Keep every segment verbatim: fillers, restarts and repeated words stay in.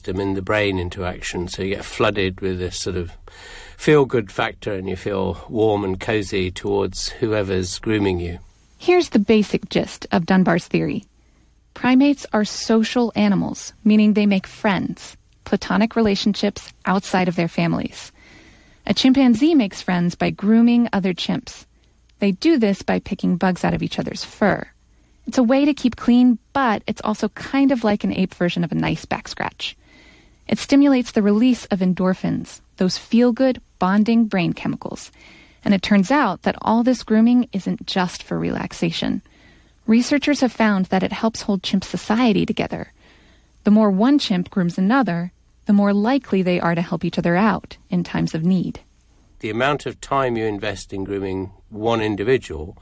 system in the brain into action. So you get flooded with this sort of feel-good factor and you feel warm and cozy towards whoever's grooming you. Here's the basic gist of Dunbar's theory. Primates are social animals, meaning they make friends, platonic relationships outside of their families. A chimpanzee makes friends by grooming other chimps. They do this by picking bugs out of each other's fur. It's a way to keep clean, but it's also kind of like an ape version of a nice back scratch. It stimulates the release of endorphins, those feel-good, bonding brain chemicals. And it turns out that all this grooming isn't just for relaxation. Researchers have found that it helps hold chimp society together. The more one chimp grooms another, the more likely they are to help each other out in times of need. The amount of time you invest in grooming one individual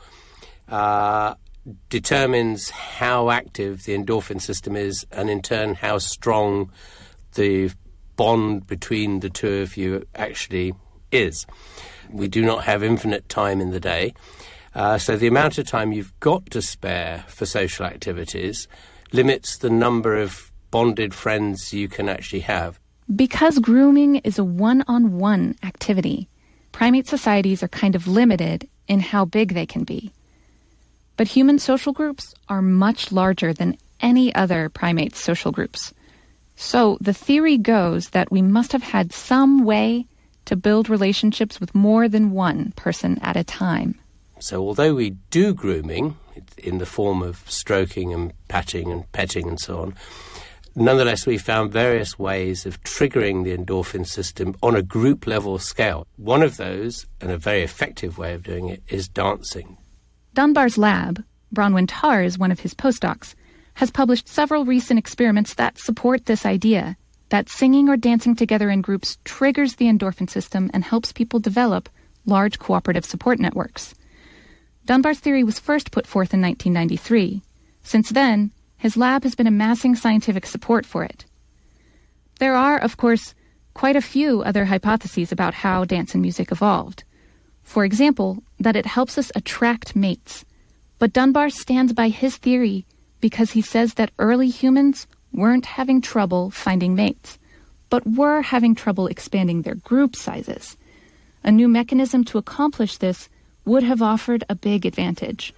uh, determines how active the endorphin system is, and in turn how strong the bond between the two of you actually is. We do not have infinite time in the day, uh, so the amount of time you've got to spare for social activities limits the number of bonded friends you can actually have. Because grooming is a one-on-one activity, primate societies are kind of limited in how big they can be. But human social groups are much larger than any other primate social groups. So the theory goes that we must have had some way to build relationships with more than one person at a time. So although we do grooming in the form of stroking and patting and petting and so on, nonetheless, we found various ways of triggering the endorphin system on a group-level scale. One of those, and a very effective way of doing it, is dancing. Dunbar's lab, Bronwyn Tarr is one of his postdocs, has published several recent experiments that support this idea, that singing or dancing together in groups triggers the endorphin system and helps people develop large cooperative support networks. Dunbar's theory was first put forth in nineteen ninety-three. Since then, his lab has been amassing scientific support for it. There are, of course, quite a few other hypotheses about how dance and music evolved. For example, that it helps us attract mates. But Dunbar stands by his theory because he says that early humans weren't having trouble finding mates, but were having trouble expanding their group sizes. A new mechanism to accomplish this would have offered a big advantage.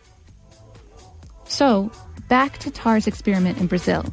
So, back to Tarr's experiment in Brazil.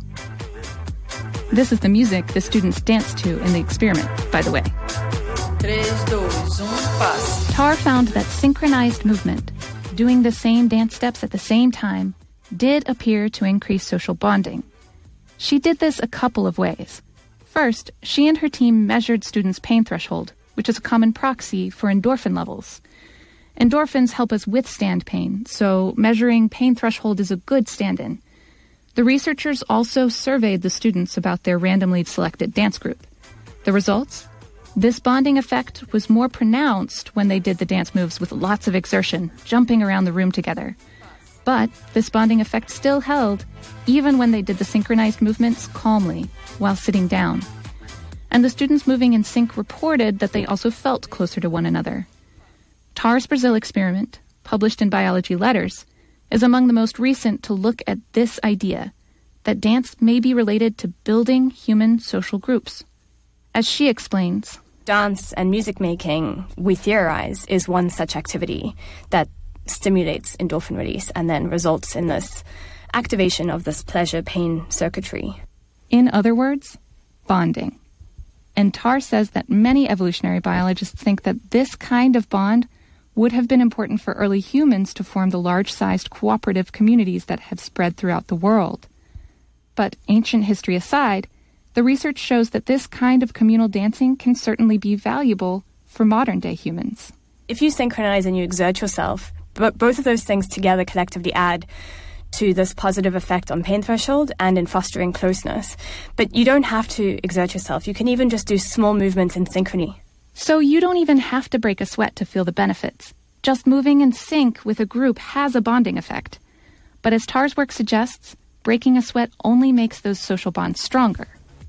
This is the music the students danced to in the experiment, by the way. three, two, one, pass. Tarr found that synchronized movement, doing the same dance steps at the same time, did appear to increase social bonding. She did this a couple of ways. First, she and her team measured students' pain threshold, which is a common proxy for endorphin levels. Endorphins help us withstand pain, so measuring pain threshold is a good stand-in. The researchers also surveyed the students about their randomly selected dance group. The results? This bonding effect was more pronounced when they did the dance moves with lots of exertion, jumping around the room together. But this bonding effect still held, even when they did the synchronized movements calmly, while sitting down. And the students moving in sync reported that they also felt closer to one another. Tarr's Brazil experiment, published in Biology Letters, is among the most recent to look at this idea, that dance may be related to building human social groups. As she explains, dance and music making, we theorize, is one such activity that stimulates endorphin release and then results in this activation of this pleasure-pain circuitry. In other words, bonding. And Tarr says that many evolutionary biologists think that this kind of bond would have been important for early humans to form the large-sized cooperative communities that have spread throughout the world. But ancient history aside, the research shows that this kind of communal dancing can certainly be valuable for modern-day humans. If you synchronize and you exert yourself, but both of those things together collectively add to this positive effect on pain threshold and in fostering closeness. But you don't have to exert yourself. You can even just do small movements in synchrony. So you don't even have to break a sweat to feel the benefits. Just moving in sync with a group has a bonding effect. But as Tarr's work suggests, breaking a sweat only makes those social bonds stronger.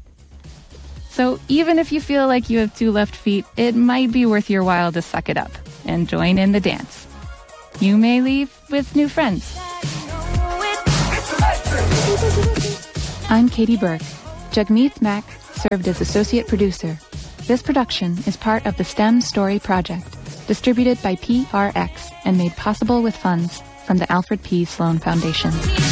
So even if you feel like you have two left feet, it might be worth your while to suck it up and join in the dance. You may leave with new friends. I'm Katie Burke. Jagmeet Mack served as associate producer. This production is part of the STEM Story Project, distributed by P R X and made possible with funds from the Alfred P. Sloan Foundation.